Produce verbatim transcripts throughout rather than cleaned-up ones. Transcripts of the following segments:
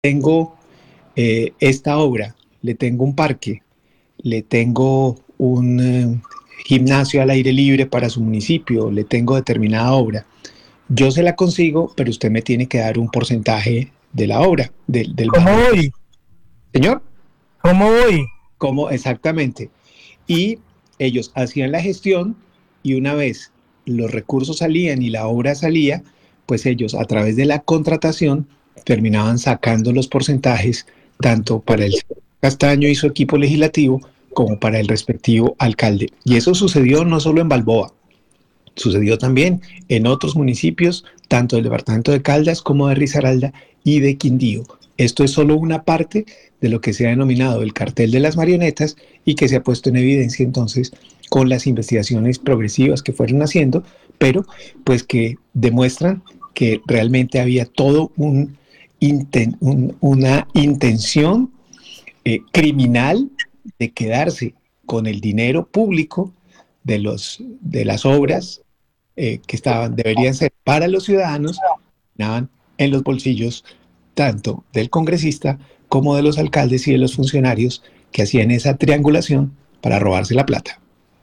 tengo eh, esta obra, le tengo un parque, le tengo un eh, gimnasio al aire libre para su municipio, le tengo determinada obra. Yo se la consigo, pero usted me tiene que dar un porcentaje de la obra, del, del ¿Cómo valor. voy? Señor, ¿Cómo voy? ¿cómo exactamente? Y ellos hacían la gestión y una vez los recursos salían y la obra salía, pues ellos a través de la contratación terminaban sacando los porcentajes tanto para el señor Castaño y su equipo legislativo como para el respectivo alcalde. Y eso sucedió no solo en Balboa, sucedió también en otros municipios, tanto del departamento de Caldas como de Risaralda y de Quindío. Esto es solo una parte de lo que se ha denominado el cartel de las marionetas y que se ha puesto en evidencia entonces con las investigaciones progresivas que fueron haciendo, pero pues que demuestran que realmente había todo un, inten, un una intención eh, criminal de quedarse con el dinero público de, los, de las obras eh, que estaban, deberían ser para los ciudadanos, estaban en los bolsillos tanto del congresista como de los alcaldes y de los funcionarios que hacían esa triangulación para robarse la plata.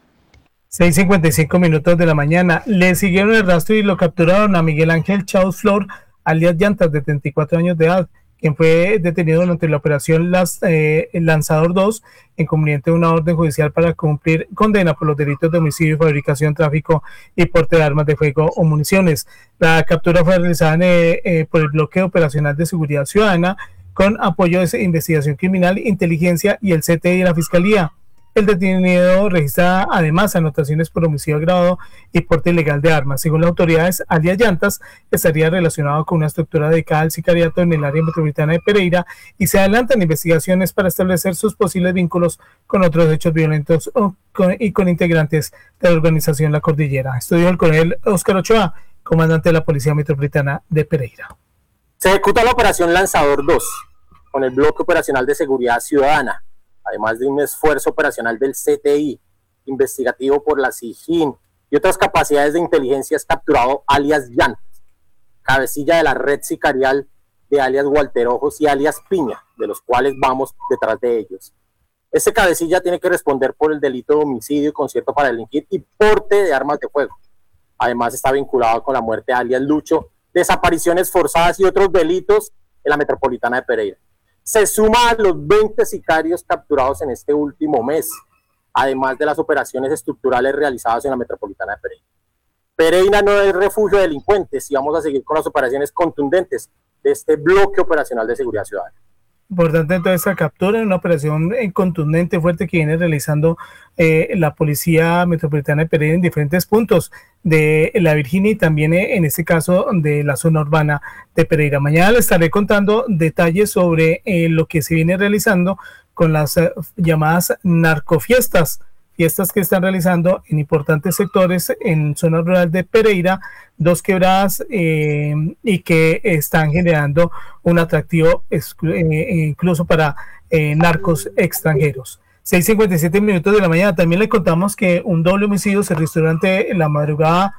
seis cincuenta y cinco minutos de la mañana. Le siguieron el rastro y lo capturaron a Miguel Ángel Chaus Flor, alias Llantas, de treinta y cuatro años de edad, quien fue detenido durante la operación Las, eh, Lanzador dos, en cumplimiento de una orden judicial para cumplir condena por los delitos de homicidio, fabricación, tráfico y porte de armas de fuego o municiones. La captura fue realizada en, eh, eh, por el Bloque Operacional de Seguridad Ciudadana con apoyo de investigación criminal, inteligencia y el C T I de la Fiscalía. El detenido registra además anotaciones por homicidio agravado y porte ilegal de armas. Según las autoridades, alias Llantas estaría relacionado con una estructura dedicada al sicariato en el área metropolitana de Pereira y se adelantan investigaciones para establecer sus posibles vínculos con otros hechos violentos o con, y con integrantes de la organización La Cordillera. Estudió el coronel Óscar Ochoa, comandante de la Policía Metropolitana de Pereira. Se ejecuta la operación Lanzador dos con el Bloque Operacional de Seguridad Ciudadana, además de un esfuerzo operacional del C T I, investigativo por la SIJIN y otras capacidades de inteligencia. Es capturado alias Llantas, cabecilla de la red sicarial de alias Walter Ojos y alias Piña, de los cuales vamos detrás de ellos. Este cabecilla tiene que responder por el delito de homicidio y concierto para delinquir y porte de armas de fuego. Además está vinculado con la muerte de alias Lucho, desapariciones forzadas y otros delitos en la metropolitana de Pereira. Se suma a los veinte sicarios capturados en este último mes, además de las operaciones estructurales realizadas en la metropolitana de Pereira. Pereira no es refugio de delincuentes y vamos a seguir con las operaciones contundentes de este bloque operacional de seguridad ciudadana. Importante entonces esta captura en una operación contundente, fuerte, que viene realizando eh, la Policía Metropolitana de Pereira en diferentes puntos de la Virginia y también eh, en este caso de la zona urbana de Pereira. Mañana les estaré contando detalles sobre eh, lo que se viene realizando con las eh, llamadas narcofiestas, fiestas que están realizando en importantes sectores en zona rural de Pereira, Dos Quebradas, eh, y que están generando un atractivo exclu- eh, incluso para eh, narcos extranjeros. seis cincuenta y siete minutos de la mañana. También le contamos que un doble homicidio se registró durante la madrugada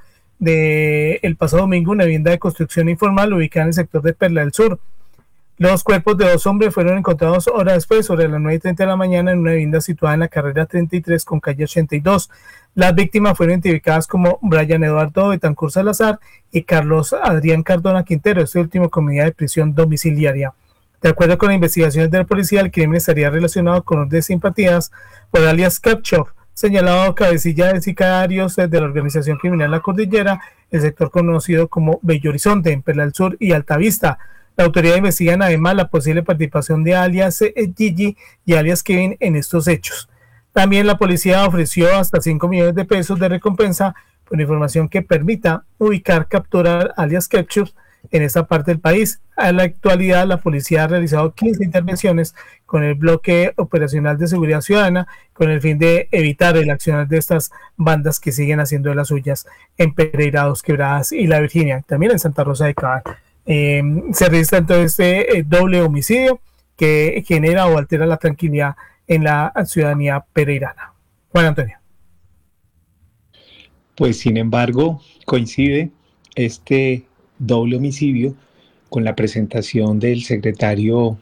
del pasado domingo en una vivienda de construcción informal ubicada en el sector de Perla del Sur. Los cuerpos de dos hombres fueron encontrados horas después, sobre las nueve y treinta de la mañana, en una vivienda situada en la carrera treinta y tres con calle ochenta y dos. Las víctimas fueron identificadas como Brian Eduardo Betancur Salazar y Carlos Adrián Cardona Quintero, este último con medida de prisión domiciliaria. De acuerdo con las investigaciones de la policía, el crimen estaría relacionado con orden de simpatías por alias Kapchov, señalado cabecilla de sicarios de la organización criminal La Cordillera, el sector conocido como Bello Horizonte, en Perla del Sur y Altavista. La autoridad investigan además la posible participación de alias Gigi y alias Kevin en estos hechos. También la policía ofreció hasta cinco millones de pesos de recompensa por información que permita ubicar, capturar alias Ketchup en esta parte del país. A la actualidad, la policía ha realizado quince intervenciones con el Bloque Operacional de Seguridad Ciudadana con el fin de evitar el accionar de estas bandas que siguen haciendo de las suyas en Pereira, Dos Quebradas y La Virginia, también en Santa Rosa de Cabal. Eh, se registra entonces este eh, doble homicidio que genera o altera la tranquilidad en la ciudadanía pereirana. Juan Antonio. Pues sin embargo, coincide este doble homicidio con la presentación del secretario